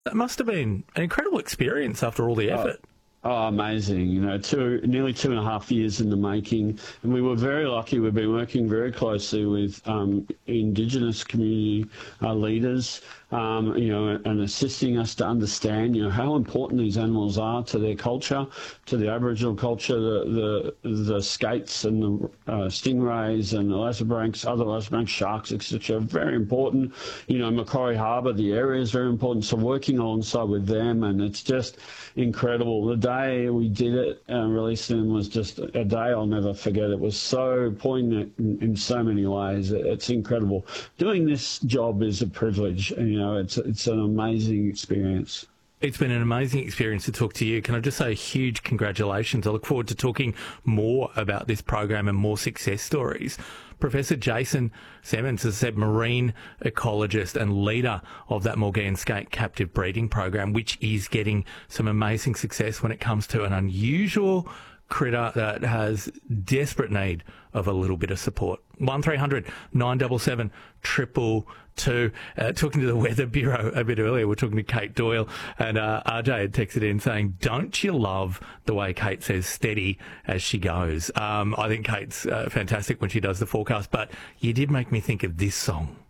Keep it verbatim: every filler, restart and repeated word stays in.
That must have been an incredible experience after all the Oh, effort. oh, amazing. You know, two, nearly two and a half years in the making. And we were very lucky. We've been working very closely with um, Indigenous community uh, leaders, um, you know, and assisting us to understand, you know, how important these animals are to their culture, to the Aboriginal culture, the the, the skates and the uh, stingrays and the Lazabranks, other Lazabrank sharks, et cetera, are very important. You know, Macquarie Harbour, the area is very important. So working alongside with them, and it's just incredible. The day we did it and released them was just a day I'll never forget. It was so poignant in, in so many ways. It, it's incredible. Doing this job is a privilege. You know, it's it's an amazing experience. It's been an amazing experience to talk to you. Can I just say a huge congratulations? I look forward to talking more about this program and more success stories. Professor Jason Semmens, as I said, marine ecologist and leader of that Maugean skate captive breeding program, which is getting some amazing success when it comes to an unusual critter that has desperate need of a little bit of support. one three hundred nine seven seven triple two. Uh, talking to the Weather Bureau a bit earlier, we're talking to Kate Doyle, and uh, R J had texted in saying, don't you love the way Kate says steady as she goes? Um, I think Kate's uh, fantastic when she does the forecast, but you did make me think of this song.